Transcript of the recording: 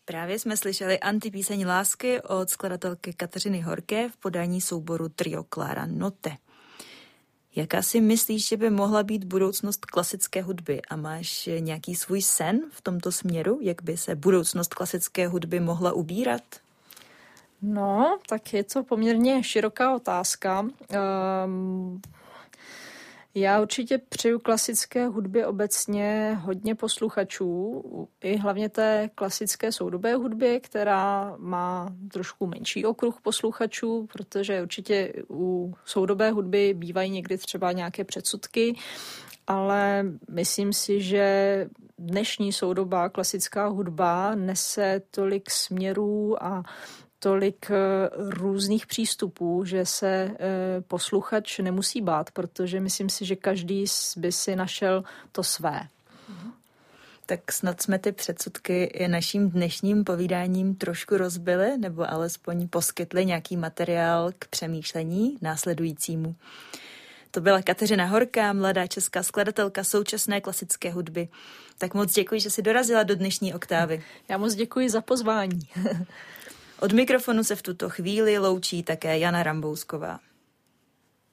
Právě jsme slyšeli antipíseň lásky od skladatelky Kateřiny Horké v podání souboru Trio Clara Notte. Jaká si myslíš, že by mohla být budoucnost klasické hudby? A máš nějaký svůj sen v tomto směru? Jak by se budoucnost klasické hudby mohla ubírat? No, tak je to poměrně široká otázka. Já určitě přeju klasické hudbě obecně hodně posluchačů, i hlavně té klasické soudobé hudby, která má trošku menší okruh posluchačů, protože určitě u soudobé hudby bývají někdy třeba nějaké předsudky, ale myslím si, že dnešní soudobá klasická hudba nese tolik směrů a tolik různých přístupů, že se posluchač nemusí bát, protože myslím si, že každý by si našel to své. Tak snad jsme ty předsudky i naším dnešním povídáním trošku rozbili, nebo alespoň poskytli nějaký materiál k přemýšlení následujícímu. To byla Kateřina Horká, mladá česká skladatelka současné klasické hudby. Tak moc děkuji, že jsi dorazila do dnešní Oktávy. Já moc děkuji za pozvání. Od mikrofonu se v tuto chvíli loučí také Jana Rambousková.